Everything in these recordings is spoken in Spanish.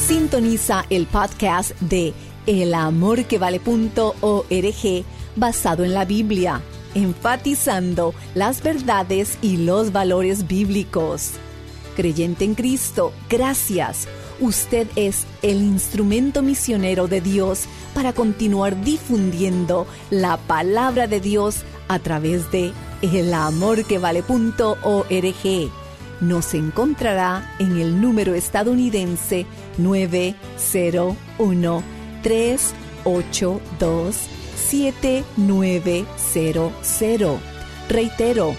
Sintoniza el podcast de elamorquevale.org basado en la Biblia, enfatizando las verdades y los valores bíblicos. Creyente en Cristo, gracias. Usted es el instrumento misionero de Dios para continuar difundiendo la palabra de Dios a través de elamorquevale.org. Nos encontrará en el número estadounidense 901-382-7900. Reitero,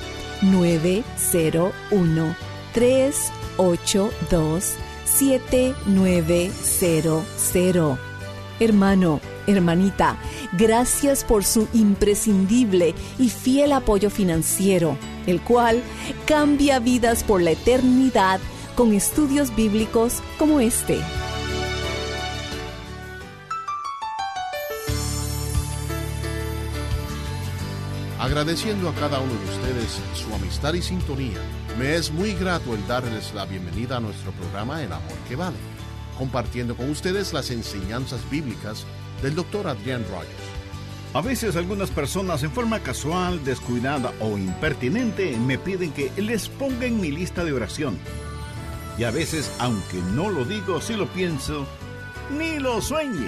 901-382-7900. Hermano, hermanita, gracias por su imprescindible y fiel apoyo financiero, el cual cambia vidas por la eternidad con estudios bíblicos como este. Agradeciendo a cada uno de ustedes su amistad y sintonía, me es muy grato el darles la bienvenida a nuestro programa El Amor que Vale, compartiendo con ustedes las enseñanzas bíblicas del Dr. Adrian Rogers. A veces algunas personas en forma casual, descuidada o impertinente me piden que les ponga en mi lista de oración. Y a veces, aunque no lo digo, sí lo pienso, ni lo sueñe.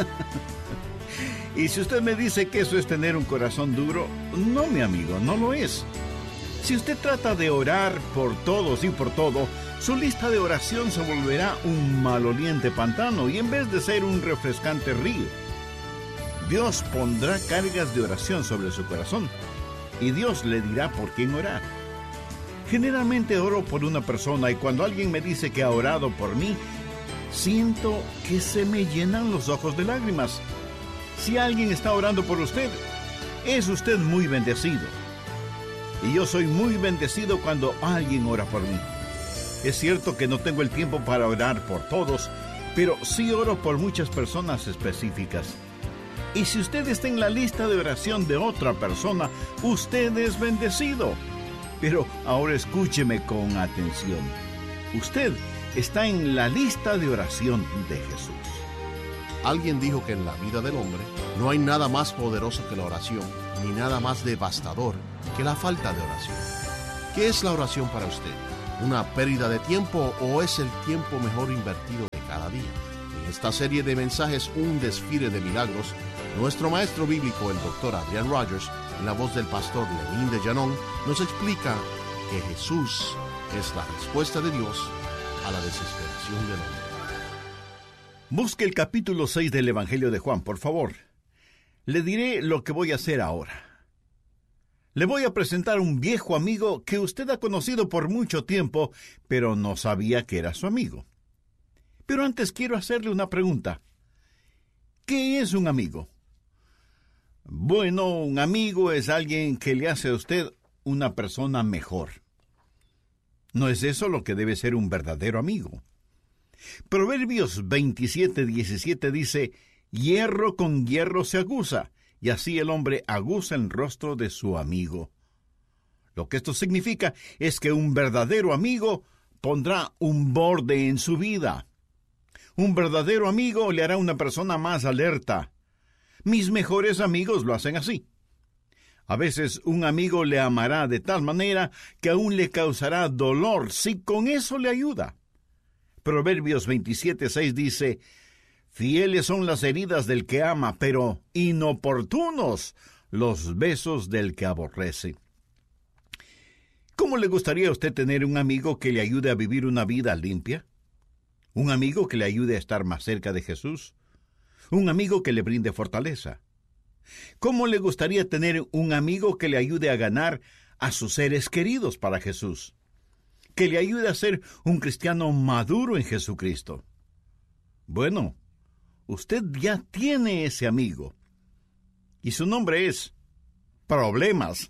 Y si usted me dice que eso es tener un corazón duro, no, mi amigo, no lo es. Si usted trata de orar por todos y por todo, su lista de oración se volverá un maloliente pantano y en vez de ser un refrescante río. Dios pondrá cargas de oración sobre su corazón y Dios le dirá por quién orar. Generalmente oro por una persona y cuando alguien me dice que ha orado por mí, siento que se me llenan los ojos de lágrimas. Si alguien está orando por usted, es usted muy bendecido. Y yo soy muy bendecido cuando alguien ora por mí. Es cierto que no tengo el tiempo para orar por todos, pero sí oro por muchas personas específicas. Y si usted está en la lista de oración de otra persona, usted es bendecido. Pero ahora escúcheme con atención. Usted está en la lista de oración de Jesús. Alguien dijo que en la vida del hombre no hay nada más poderoso que la oración, ni nada más devastador que la falta de oración. ¿Qué es la oración para usted? ¿Una pérdida de tiempo o es el tiempo mejor invertido de cada día? En esta serie de mensajes, Un desfile de milagros, nuestro maestro bíblico, el Dr. Adrian Rogers, en la voz del pastor Lenín de Llanón, nos explica que Jesús es la respuesta de Dios a la desesperación del hombre. Busque el capítulo 6 del Evangelio de Juan, por favor. Le diré lo que voy a hacer ahora. Le voy a presentar un viejo amigo que usted ha conocido por mucho tiempo, pero no sabía que era su amigo. Pero antes quiero hacerle una pregunta. ¿Qué es un amigo? Bueno, un amigo es alguien que le hace a usted una persona mejor. ¿No es eso lo que debe ser un verdadero amigo? Proverbios 27:17 dice: hierro con hierro se aguza, y así el hombre aguza el rostro de su amigo. Lo que esto significa es que un verdadero amigo pondrá un borde en su vida. Un verdadero amigo le hará una persona más alerta. Mis mejores amigos lo hacen así. A veces un amigo le amará de tal manera que aún le causará dolor si con eso le ayuda. Proverbios 27:6 dice: fieles son las heridas del que ama, pero inoportunos los besos del que aborrece. ¿Cómo le gustaría a usted tener un amigo que le ayude a vivir una vida limpia? ¿Un amigo que le ayude a estar más cerca de Jesús? ¿Un amigo que le brinde fortaleza? ¿Cómo le gustaría tener un amigo que le ayude a ganar a sus seres queridos para Jesús? Que le ayude a ser un cristiano maduro en Jesucristo. Bueno, usted ya tiene ese amigo. Y su nombre es Problemas.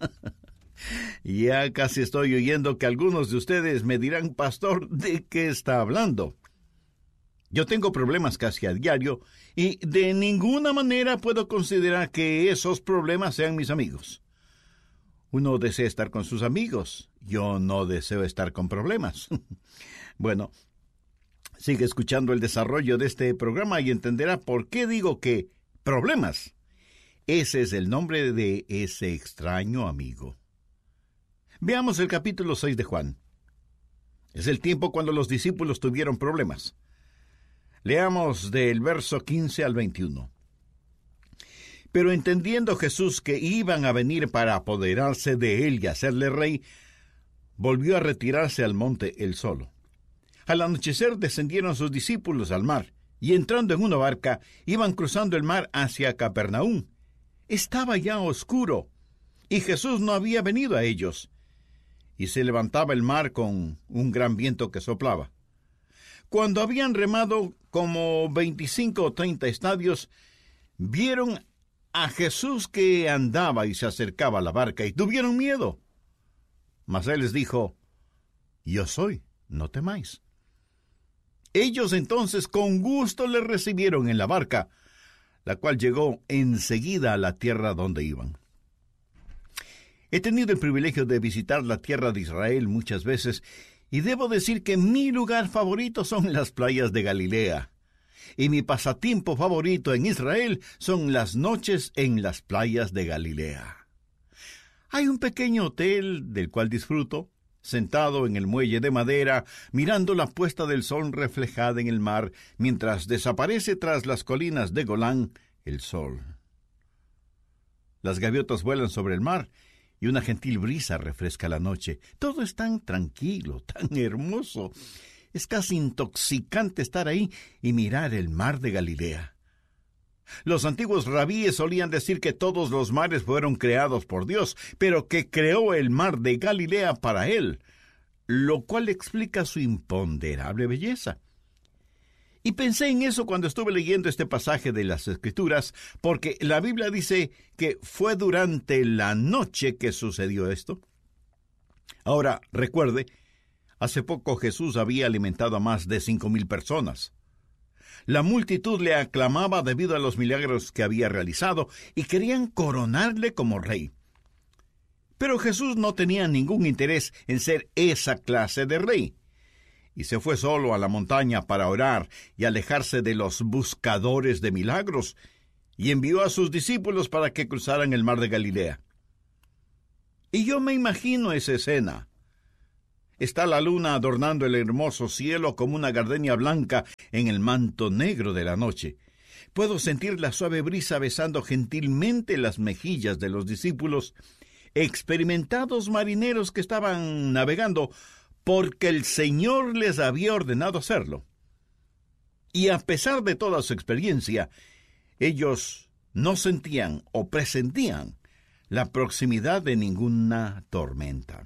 Ya casi estoy oyendo que algunos de ustedes me dirán: pastor, ¿de qué está hablando? Yo tengo problemas casi a diario y de ninguna manera puedo considerar que esos problemas sean mis amigos. Uno desea estar con sus amigos. Yo no deseo estar con problemas. Bueno, Sigue escuchando el desarrollo de este programa y entenderá por qué digo que problemas. Ese es el nombre de ese extraño amigo. Veamos el capítulo 6 de Juan. Es el tiempo cuando los discípulos tuvieron problemas. Leamos del verso 15 al 21. Pero entendiendo Jesús que iban a venir para apoderarse de él y hacerle rey, volvió a retirarse al monte él solo. Al anochecer descendieron sus discípulos al mar, y entrando en una barca, iban cruzando el mar hacia Capernaum. Estaba ya oscuro, y Jesús no había venido a ellos, y se levantaba el mar con un gran viento que soplaba. Cuando habían remado como 25 o 30 estadios, vieron a Jesús que andaba y se acercaba a la barca, y tuvieron miedo. Mas él les dijo: Yo soy, no temáis. Ellos entonces con gusto le recibieron en la barca, la cual llegó enseguida a la tierra donde iban. He tenido el privilegio de visitar la tierra de Israel muchas veces, y debo decir que mi lugar favorito son las playas de Galilea, y mi pasatiempo favorito en Israel son las noches en las playas de Galilea. Hay un pequeño hotel del cual disfruto, sentado en el muelle de madera, mirando la puesta del sol reflejada en el mar, mientras desaparece tras las colinas de Golán el sol. Las gaviotas vuelan sobre el mar, y una gentil brisa refresca la noche. Todo es tan tranquilo, tan hermoso. Es casi intoxicante estar ahí y mirar el mar de Galilea. Los antiguos rabíes solían decir que todos los mares fueron creados por Dios, pero que creó el mar de Galilea para él, lo cual explica su imponderable belleza. Y pensé en eso cuando estuve leyendo este pasaje de las Escrituras, porque la Biblia dice que fue durante la noche que sucedió esto. Ahora, recuerde, hace poco Jesús había alimentado a más de 5,000 personas. La multitud le aclamaba debido a los milagros que había realizado y querían coronarle como rey. Pero Jesús no tenía ningún interés en ser esa clase de rey, y se fue solo a la montaña para orar y alejarse de los buscadores de milagros, y envió a sus discípulos para que cruzaran el mar de Galilea. Y yo me imagino esa escena. Está la luna adornando el hermoso cielo como una gardenia blanca en el manto negro de la noche. Puedo sentir la suave brisa besando gentilmente las mejillas de los discípulos, experimentados marineros que estaban navegando porque el Señor les había ordenado hacerlo. Y a pesar de toda su experiencia, ellos no sentían o presentían la proximidad de ninguna tormenta.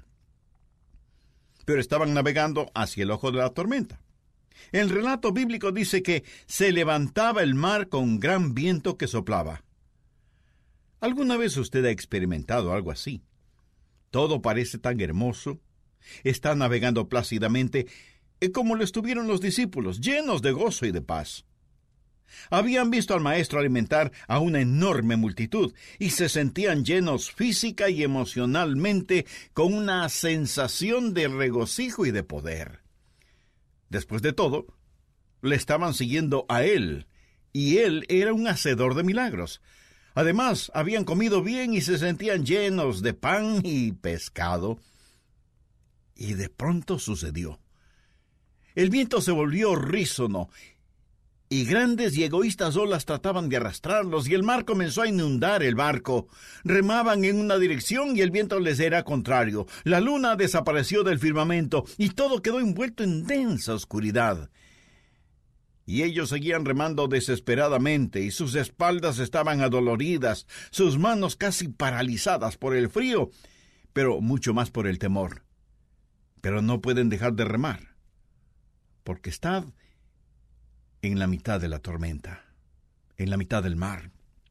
Pero estaban navegando hacia el ojo de la tormenta. El relato bíblico dice que se levantaba el mar con gran viento que soplaba. ¿Alguna vez usted ha experimentado algo así? Todo parece tan hermoso. Está navegando plácidamente, como lo estuvieron los discípulos, llenos de gozo y de paz. Habían visto al Maestro alimentar a una enorme multitud y se sentían llenos física y emocionalmente con una sensación de regocijo y de poder. Después de todo, le estaban siguiendo a él, y él era un hacedor de milagros. Además, habían comido bien y se sentían llenos de pan y pescado. Y de pronto sucedió. El viento se volvió horrísono, y grandes y egoístas olas trataban de arrastrarlos, y el mar comenzó a inundar el barco. Remaban en una dirección y el viento les era contrario. La luna desapareció del firmamento, y todo quedó envuelto en densa oscuridad. Y ellos seguían remando desesperadamente, y sus espaldas estaban adoloridas, sus manos casi paralizadas por el frío, pero mucho más por el temor. Pero no pueden dejar de remar, porque están en la mitad de la tormenta, en la mitad del mar.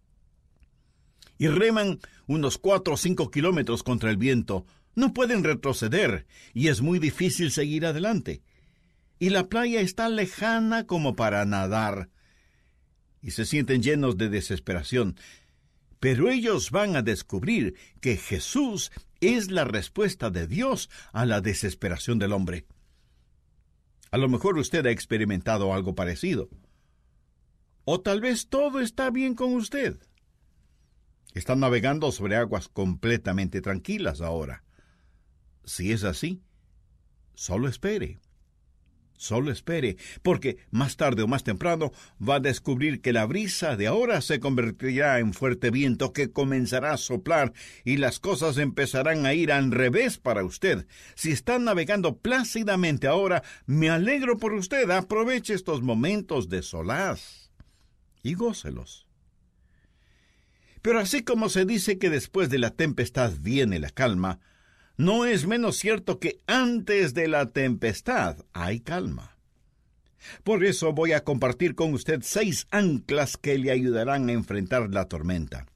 Y reman unos 4 o 5 kilómetros contra el viento. No pueden retroceder, y es muy difícil seguir adelante. Y la playa está lejana como para nadar, y se sienten llenos de desesperación. Pero ellos van a descubrir que Jesús es la respuesta de Dios a la desesperación del hombre. A lo mejor usted ha experimentado algo parecido. O tal vez todo está bien con usted. Está navegando sobre aguas completamente tranquilas ahora. Si es así, solo espere. Solo espere, porque más tarde o más temprano va a descubrir que la brisa de ahora se convertirá en fuerte viento que comenzará a soplar y las cosas empezarán a ir al revés para usted. Si está navegando plácidamente ahora, me alegro por usted. Aproveche estos momentos de solaz y gócelos. Pero así como se dice que después de la tempestad viene la calma, no es menos cierto que antes de la tempestad hay calma. Por eso voy a compartir con usted 6 anclas que le ayudarán a enfrentar la tormenta.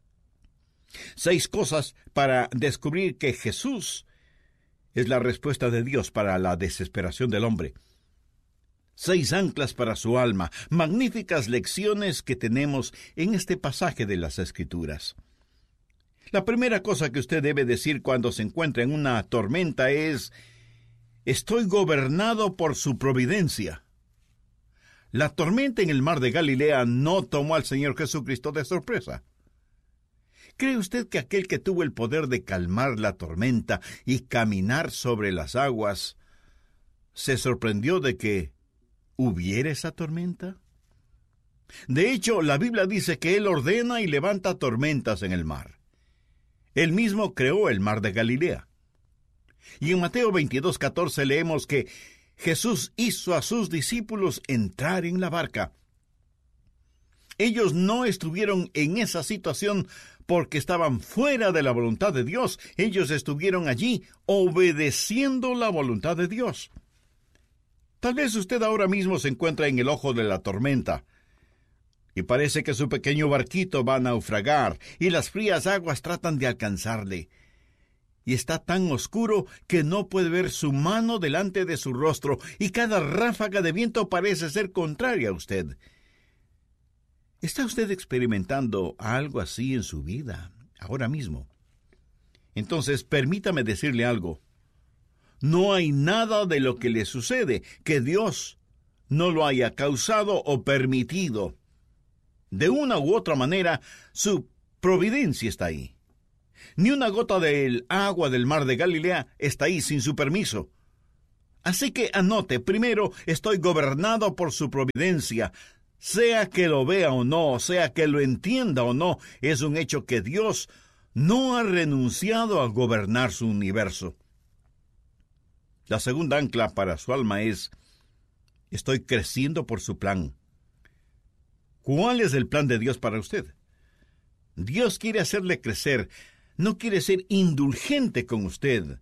6 cosas para descubrir que Jesús es la respuesta de Dios para la desesperación del hombre. 6 anclas para su alma, magníficas lecciones que tenemos en este pasaje de las Escrituras. La primera cosa que usted debe decir cuando se encuentra en una tormenta es: estoy gobernado por su providencia. La tormenta en el mar de Galilea no tomó al Señor Jesucristo de sorpresa. ¿Cree usted que aquel que tuvo el poder de calmar la tormenta y caminar sobre las aguas se sorprendió de que hubiera esa tormenta? De hecho, la Biblia dice que Él ordena y levanta tormentas en el mar. Él mismo creó el mar de Galilea. Y en Mateo 22:14 leemos que Jesús hizo a sus discípulos entrar en la barca. Ellos no estuvieron en esa situación porque estaban fuera de la voluntad de Dios. Ellos estuvieron allí obedeciendo la voluntad de Dios. Tal vez usted ahora mismo se encuentra en el ojo de la tormenta y parece que su pequeño barquito va a naufragar y las frías aguas tratan de alcanzarle. Y está tan oscuro que no puede ver su mano delante de su rostro y cada ráfaga de viento parece ser contraria a usted. ¿Está usted experimentando algo así en su vida ahora mismo? Entonces, permítame decirle algo. No hay nada de lo que le sucede que Dios no lo haya causado o permitido. De una u otra manera, su providencia está ahí. Ni una gota del agua del mar de Galilea está ahí sin su permiso. Así que anote, primero, estoy gobernado por su providencia. Sea que lo vea o no, sea que lo entienda o no, es un hecho que Dios no ha renunciado a gobernar su universo. La segunda ancla para su alma es: estoy creciendo por su plan. ¿Cuál es el plan de Dios para usted? Dios quiere hacerle crecer, no quiere ser indulgente con usted.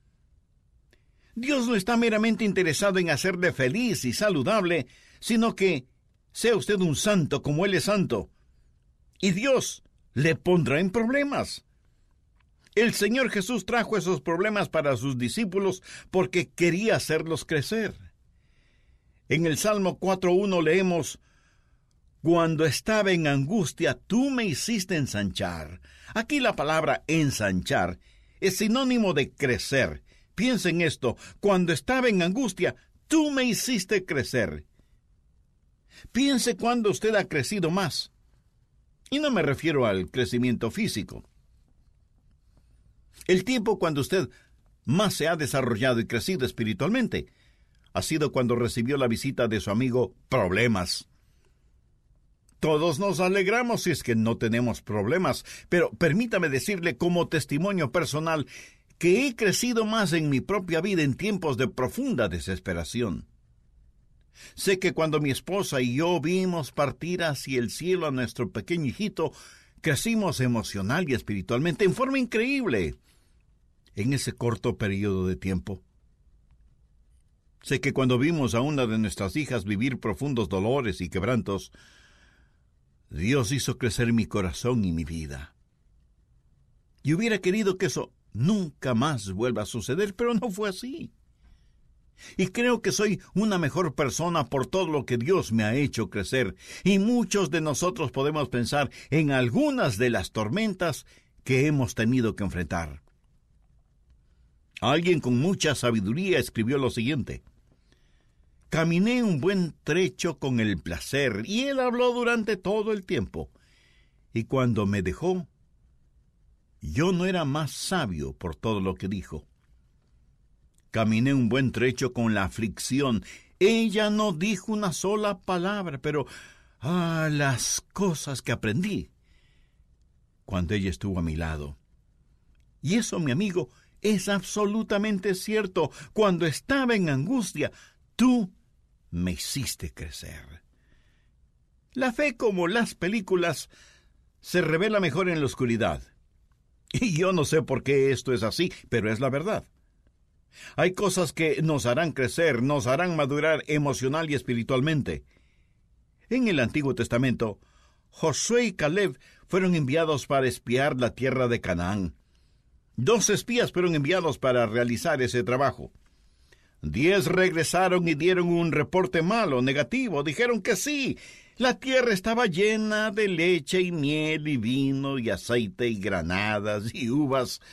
Dios no está meramente interesado en hacerle feliz y saludable, sino que sea usted un santo como Él es santo. Y Dios le pondrá en problemas. El Señor Jesús trajo esos problemas para sus discípulos porque quería hacerlos crecer. En el Salmo 4:1 leemos: cuando estaba en angustia, tú me hiciste ensanchar. Aquí la palabra ensanchar es sinónimo de crecer. Piensa en esto: cuando estaba en angustia, tú me hiciste crecer. Piense cuando usted ha crecido más. Y no me refiero al crecimiento físico. El tiempo cuando usted más se ha desarrollado y crecido espiritualmente ha sido cuando recibió la visita de su amigo Problemas. Todos nos alegramos si es que no tenemos problemas, pero permítame decirle como testimonio personal que he crecido más en mi propia vida en tiempos de profunda desesperación. Sé que cuando mi esposa y yo vimos partir hacia el cielo a nuestro pequeño hijito, crecimos emocional y espiritualmente en forma increíble en ese corto periodo de tiempo. Sé que cuando vimos a una de nuestras hijas vivir profundos dolores y quebrantos, Dios hizo crecer mi corazón y mi vida. Y hubiera querido que eso nunca más vuelva a suceder, pero no fue así. Y creo que soy una mejor persona por todo lo que Dios me ha hecho crecer. Y muchos de nosotros podemos pensar en algunas de las tormentas que hemos tenido que enfrentar. Alguien con mucha sabiduría escribió lo siguiente: Caminé un buen trecho con el placer, y él habló durante todo el tiempo. Y cuando me dejó, yo no era más sabio por todo lo que dijo. Caminé un buen trecho con la aflicción. Ella no dijo una sola palabra, pero las cosas que aprendí cuando ella estuvo a mi lado. Y eso, mi amigo, es absolutamente cierto. Cuando estaba en angustia, tú me hiciste crecer. La fe, como las películas, se revela mejor en la oscuridad. Y yo no sé por qué esto es así, pero es la verdad. Hay cosas que nos harán crecer, nos harán madurar emocional y espiritualmente. En el Antiguo Testamento, Josué y Caleb fueron enviados para espiar la tierra de Canaán. 2 espías fueron enviados para realizar ese trabajo. 10 regresaron y dieron un reporte malo, negativo. Dijeron que sí, la tierra estaba llena de leche y miel y vino y aceite y granadas y uvas.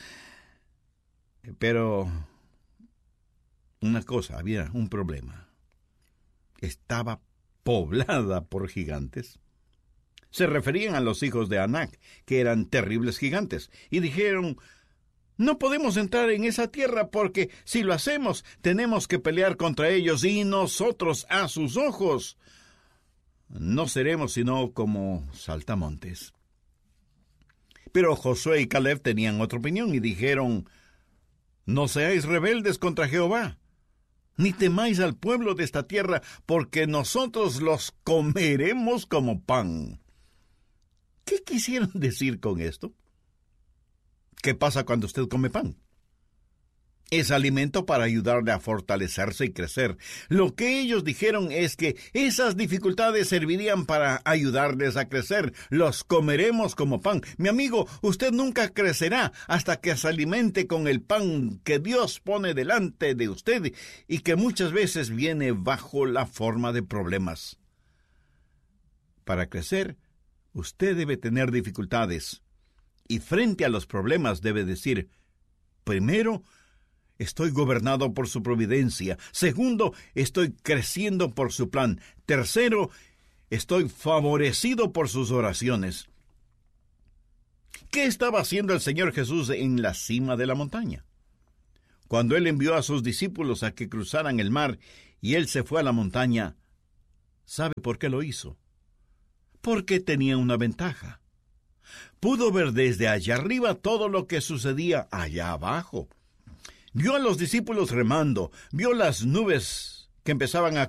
Pero una cosa, había un problema. Estaba poblada por gigantes. Se referían a los hijos de Anac, que eran terribles gigantes, y dijeron: no podemos entrar en esa tierra porque si lo hacemos tenemos que pelear contra ellos, y nosotros a sus ojos no seremos sino como saltamontes. Pero Josué y Caleb tenían otra opinión y dijeron: no seáis rebeldes contra Jehová, ni temáis al pueblo de esta tierra, porque nosotros los comeremos como pan. ¿Qué quisieron decir con esto? ¿Qué pasa cuando usted come pan? Es alimento para ayudarle a fortalecerse y crecer. Lo que ellos dijeron es que esas dificultades servirían para ayudarles a crecer. Los comeremos como pan. Mi amigo, usted nunca crecerá hasta que se alimente con el pan que Dios pone delante de usted y que muchas veces viene bajo la forma de problemas. Para crecer, usted debe tener dificultades. Y frente a los problemas debe decir: primero, estoy gobernado por su providencia. Segundo, estoy creciendo por su plan. Tercero, estoy favorecido por sus oraciones. ¿Qué estaba haciendo el Señor Jesús en la cima de la montaña? Cuando Él envió a sus discípulos a que cruzaran el mar y Él se fue a la montaña, ¿sabe por qué lo hizo? Porque tenía una ventaja. Pudo ver desde allá arriba todo lo que sucedía allá abajo. Vio a los discípulos remando, vio las nubes que empezaban a